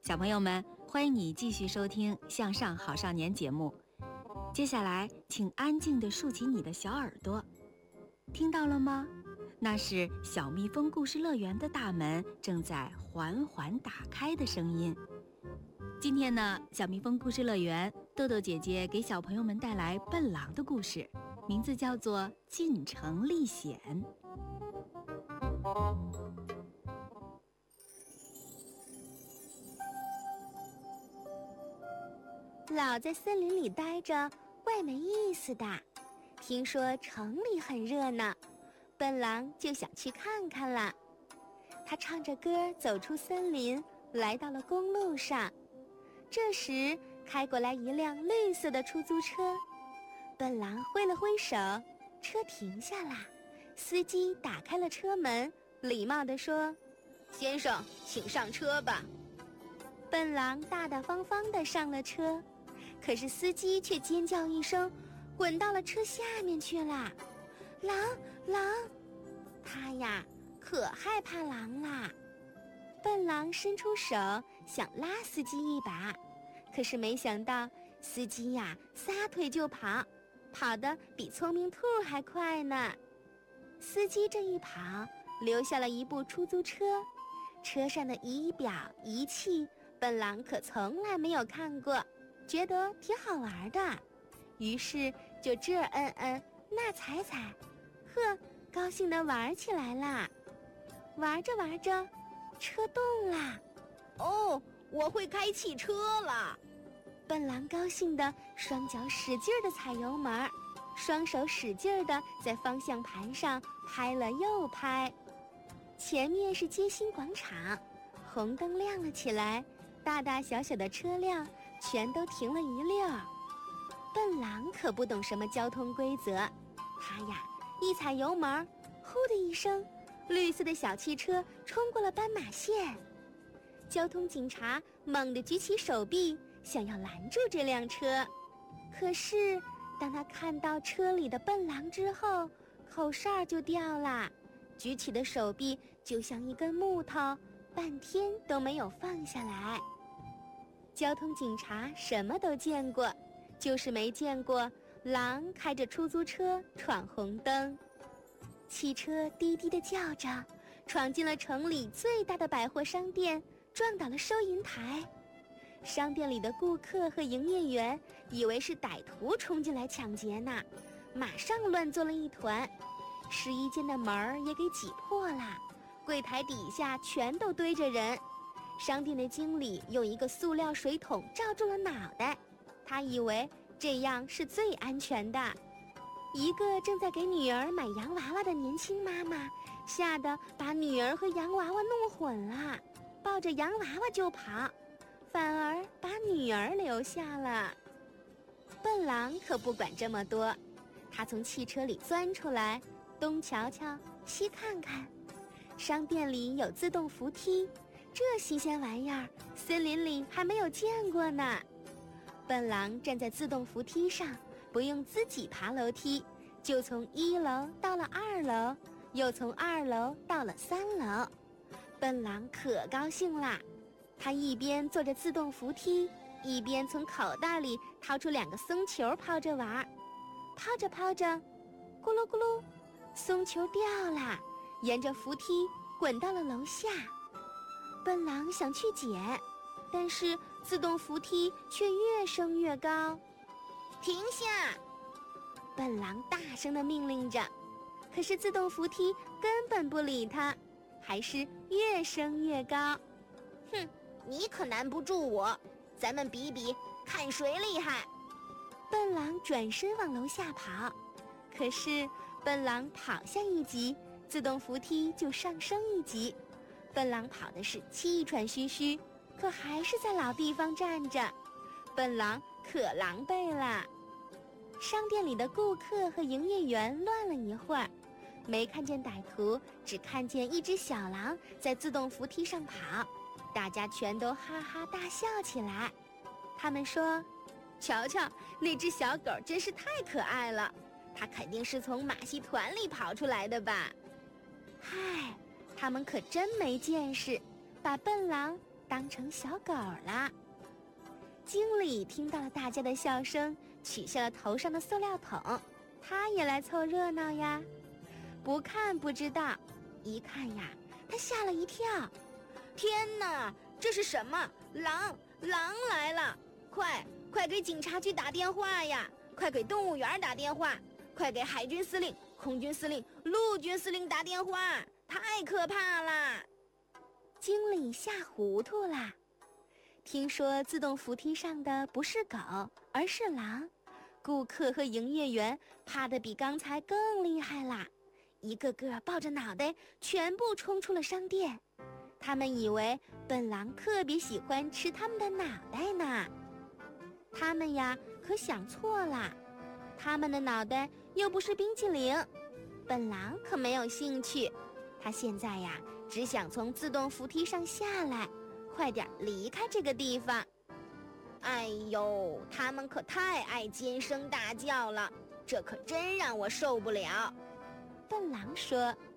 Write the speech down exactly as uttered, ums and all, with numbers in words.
小朋友们，欢迎你继续收听《向上好少年》节目。接下来，请安静地竖起你的小耳朵，听到了吗？那是小蜜蜂故事乐园的大门正在缓缓打开的声音。今天呢，小蜜蜂故事乐园，豆豆姐姐给小朋友们带来笨狼的故事，名字叫做《进城历险》。 老在森林里待着，怪没意思的。听说城里很热闹，笨狼就想去看看了。他唱着歌走出森林，来到了公路上。这时，开过来一辆绿色的出租车。笨狼挥了挥手，车停下啦。司机打开了车门，礼貌地说：“先生，请上车吧。”笨狼大大方方地上了车。可是司机却尖叫一声，滚到了车下面去了。狼，狼！他呀，可害怕狼啦。笨狼伸出手想拉司机一把，可是没想到司机呀，撒腿就跑，跑得比聪明兔还快呢。司机这一跑，留下了一部出租车，车上的仪表仪器，笨狼可从来没有看过。觉得挺好玩的，于是就这儿摁摁那踩踩，呵，高兴地玩起来啦。玩着玩着，车动啦。 哦，我会开汽车了！ 笨狼高兴地双脚使劲地踩油门，双手使劲地在方向盘上拍了又拍。前面是街心广场，红灯亮了起来，大大小小的车辆全都停了一溜儿。笨狼可不懂什么交通规则，他呀一踩油门，呼的一声，绿色的小汽车冲过了斑马线。交通警察猛地举起手臂，想要拦住这辆车。可是当他看到车里的笨狼之后，口哨就掉了，举起的手臂就像一根木头，半天都没有放下来。交通警察什么都见过，就是没见过狼开着出租车闯红灯。汽车滴滴地叫着，闯进了城里最大的百货商店，撞倒了收银台。商店里的顾客和营业员以为是歹徒冲进来抢劫呢，马上乱作了一团。试衣间的门儿也给挤破了，柜台底下全都堆着人。商店的经理用一个塑料水桶罩住了脑袋，他以为这样是最安全的。一个正在给女儿买洋娃娃的年轻妈妈吓得把女儿和洋娃娃弄混了，抱着洋娃娃就跑，反而把女儿留下了。笨狼可不管这么多，他从汽车里钻出来，东瞧瞧西看看。商店里有自动扶梯，这新鲜玩意儿森林里还没有见过呢。笨狼站在自动扶梯上，不用自己爬楼梯，就从一楼到了二楼，又从二楼到了三楼。笨狼可高兴啦，他一边坐着自动扶梯，一边从口袋里掏出两个松球抛着玩。抛着抛着，咕噜咕噜，松球掉了，沿着扶梯滚到了楼下。笨狼想去捡，但是自动扶梯却越升越高。 停下！ 笨狼大声地命令着，可是自动扶梯根本不理他，还是越升越高。 哼，你可难不住我，咱们比比看谁厉害。 笨狼转身往楼下跑，可是笨狼跑下一级，自动扶梯就上升一级。笨狼跑的是气喘吁吁，可还是在老地方站着。笨狼可狼狈了。商店里的顾客和营业员乱了一会儿，没看见歹徒，只看见一只小狼在自动扶梯上跑，大家全都哈哈大笑起来。他们说：“ 瞧瞧，那只小狗真是太可爱了，它肯定是从马戏团里跑出来的吧？” 嗨，他们可真没见识，把笨狼当成小狗了。经理听到了大家的笑声，取下了头上的塑料桶，他也来凑热闹呀。不看不知道，一看呀，他吓了一跳。 天哪，这是什么？狼！狼来了！快快给警察局打电话呀！快给动物园打电话！快给海军司令、空军司令、陆军司令打电话！太可怕啦！ 经理吓糊涂啦。听说自动扶梯上的不是狗，而是狼。顾客和营业员怕得比刚才更厉害啦，一个个抱着脑袋，全部冲出了商店。他们以为笨狼特别喜欢吃他们的脑袋呢。他们呀，可想错了。他们的脑袋又不是冰淇淋，笨狼可没有兴趣。他现在呀，只想从自动扶梯上下来，快点离开这个地方。 哎呦，他们可太爱尖声大叫了，这可真让我受不了。 笨狼说。